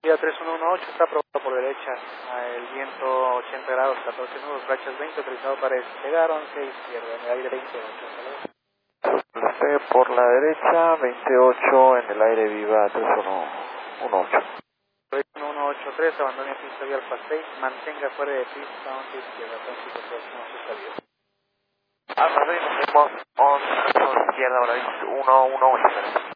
Vía 3118 está aprobado por derecha, el viento 80 grados, 14 nudos, rachas 20, autorizado para despegar, 11 izquierda, en el aire 28. Usted por la derecha, 28 en el aire viva 3118. 3183, abandone pista vía Alfa 6, mantenga fuera de pista 11 izquierda, tránsito próximo a su salida. Alfa 6, nos fuimos 11 izquierda, ahora 118.